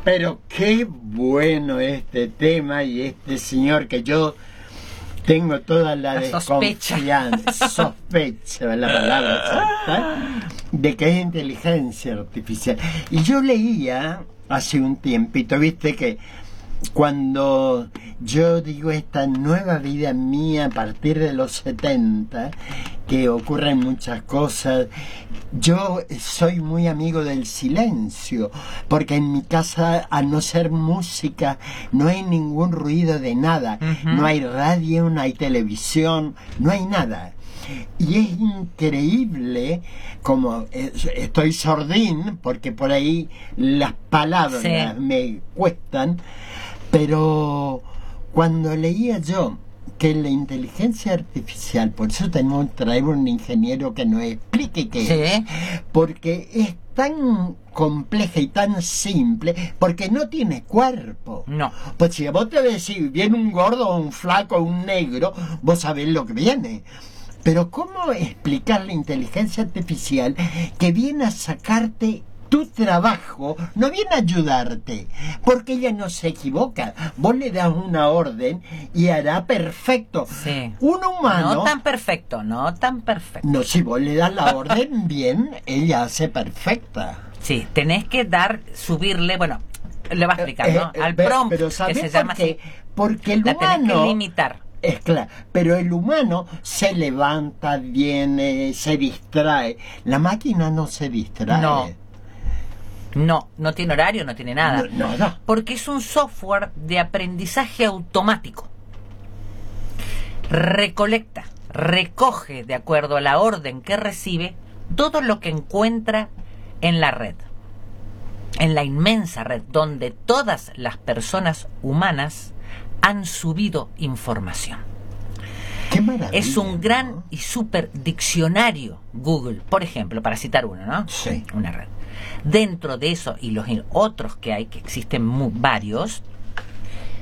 Pero qué bueno este tema y este señor que yo tengo toda la desconfianza, sospecha la palabra exacta, de que es inteligencia artificial. Y yo leía hace un tiempito, viste que cuando yo digo esta nueva vida mía a partir de los 70, que ocurren muchas cosas, yo soy muy amigo del silencio, porque en mi casa, a no ser música, no hay ningún ruido de nada, no hay radio, no hay televisión, no hay nada. Y es increíble como estoy sordín, porque por ahí las palabras me cuestan, pero cuando leía yo que la inteligencia artificial, por eso tenemos que traer un ingeniero que nos explique qué es, porque es tan compleja y tan simple, porque no tiene cuerpo. No. Pues si vos te decís, viene un gordo, un flaco, un negro, vos sabés lo que viene. Pero ¿cómo explicar la inteligencia artificial que viene a sacarte tu trabajo, no viene a ayudarte, porque ella no se equivoca? Vos le das una orden y hará perfecto. Sí. Un humano... No tan perfecto, no tan perfecto. No, si vos le das la orden bien, ella hace perfecta. Sí, tenés que subirle, bueno, le va a explicar, ¿no? Al prompt, pero que se llama así. Porque el humano... La tenés que limitar. Es claro, pero el humano se levanta, viene, se distrae. La máquina no se distrae. No tiene horario, no tiene nada. No. Porque es un software de aprendizaje automático. Recolecta, recoge, de acuerdo a la orden que recibe, todo lo que encuentra en la red. En la inmensa red, donde todas las personas humanas han subido información. ¡Qué maravilla! Es un gran y súper diccionario Google, por ejemplo, para citar uno, ¿no? Sí. Una red. Dentro de eso y los otros que hay, que existen varios,